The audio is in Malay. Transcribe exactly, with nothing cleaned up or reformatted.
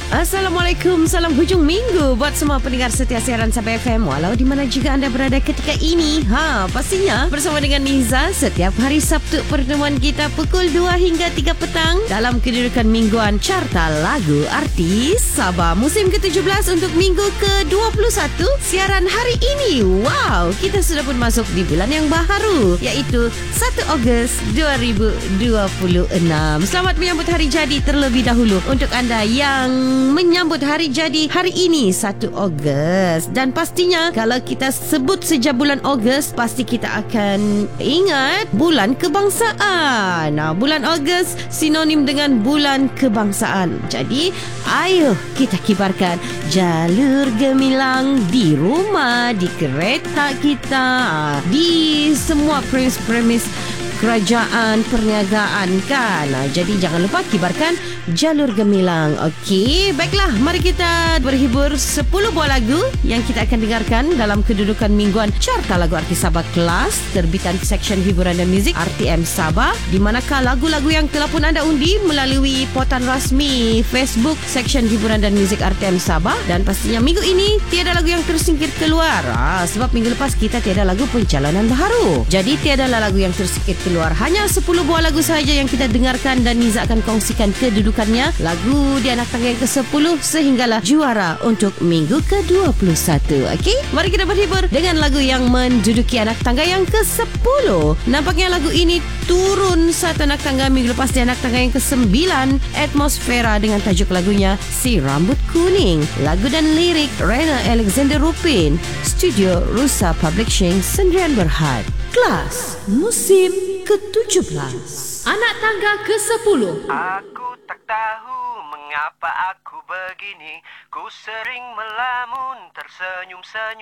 Assalamualaikum, salam hujung minggu buat semua pendengar setia siaran Sabah F M walau di mana juga anda berada ketika ini. Ha, pastinya bersama dengan Niza setiap hari Sabtu pertemuan kita pukul dua hingga tiga petang dalam kedudukan mingguan Carta Lagu Artis Sabah musim ke tujuh belas untuk minggu ke dua puluh satu siaran hari ini. Wow, kita sudah pun masuk di bulan yang baharu iaitu satu Ogos dua ribu dua puluh enam. Selamat menyambut hari jadi terlebih dahulu untuk anda yang menyambut hari jadi hari ini satu Ogos. Dan pastinya kalau kita sebut sejak bulan Ogos, pasti kita akan ingat bulan kebangsaan. Nah, bulan Ogos sinonim dengan bulan kebangsaan. Jadi ayo kita kibarkan jalur gemilang di rumah, di kereta kita, di semua premis-premis kerajaan perniagaan kan. Jadi jangan lupa kibarkan jalur gemilang. Okey, baiklah, mari kita berhibur sepuluh buah lagu yang kita akan dengarkan dalam kedudukan mingguan Carta Lagu Artis Sabah Kelas terbitan Seksyen Hiburan dan Muzik R T M Sabah, di manakah lagu-lagu yang telah pun anda undi melalui portal rasmi Facebook Seksyen Hiburan dan Muzik R T M Sabah. Dan pastinya minggu ini tiada lagu yang tersingkir keluar, ah, sebab minggu lepas kita tiada lagu perjalanan baharu. Jadi tiada lagu yang tersingkir keluar, hanya sepuluh buah lagu sahaja yang kita dengarkan dan Niza akan kongsikan kedudukannya, lagu di anak tangga yang ke sepuluh sehinggalah juara untuk minggu ke dua puluh satu. Okey, mari kita berhibur dengan lagu yang menduduki anak tangga yang ke sepuluh. Nampaknya lagu ini turun satu anak tangga minggu lepas di anak tangga yang ke sembilan, Atmosfera dengan tajuk lagunya Si Rambut Kuning. Lagu dan lirik Rena Alexander Rupin, Studio Rusa Publishing Sendirian Berhad. Kelas musim ke tujuh belas. Anak tangga ke sepuluh. Aku tak tahu mengapa aku begini. Ku sering melamun tersenyum-senyum.